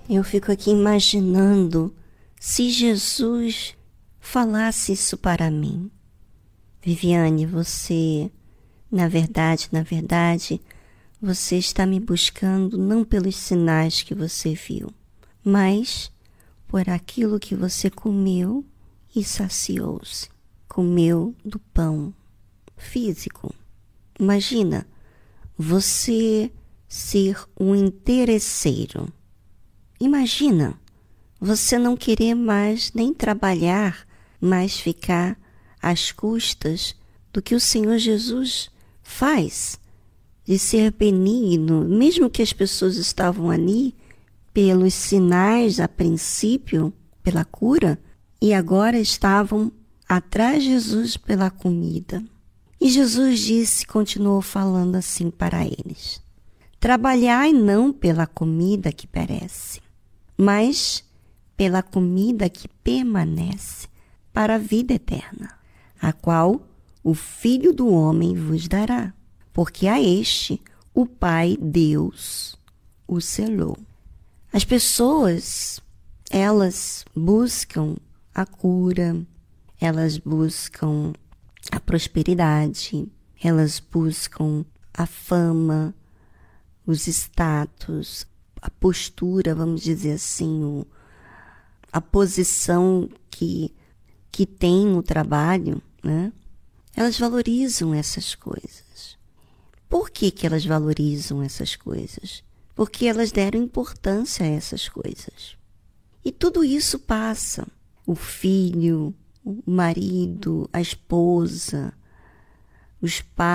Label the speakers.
Speaker 1: Eu fico aqui imaginando se Jesus falasse isso para mim. Viviane, você, na verdade, você está me buscando não pelos sinais que você viu, mas por aquilo que você comeu e saciou-se. Comeu do pão físico. Imagina você ser um interesseiro. Imagina você não querer mais nem trabalhar, mas ficar às custas do que o Senhor Jesus faz, de ser benigno, mesmo que as pessoas estavam ali pelos sinais a princípio, pela cura, e agora estavam atrás de Jesus pela comida. E Jesus disse, continuou falando assim para eles: trabalhai não pela comida que perece, mas pela comida que permanece para a vida eterna, a qual o Filho do Homem vos dará, porque a este o Pai Deus o selou. As pessoas, elas buscam a cura, elas buscam a prosperidade, elas buscam a fama, os status, a postura, vamos dizer assim, a posição que tem no trabalho, né? Elas valorizam essas coisas. Por que elas valorizam essas coisas? Porque elas deram importância a essas coisas. E tudo isso passa. O filho, o marido, a esposa, os pais,